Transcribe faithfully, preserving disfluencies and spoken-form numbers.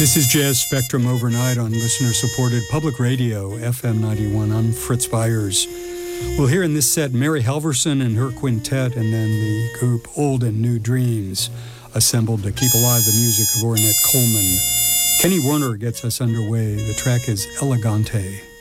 This is Jazz Spectrum overnight on listener-supported public radio, F M ninety-one. I'm Fritz Byers. We'll hear in this set Mary Halverson and her quintet, and then the group Old and New Dreams, assembled to keep alive the music of Ornette Coleman. Kenny Warner gets us underway. The track is Elegante.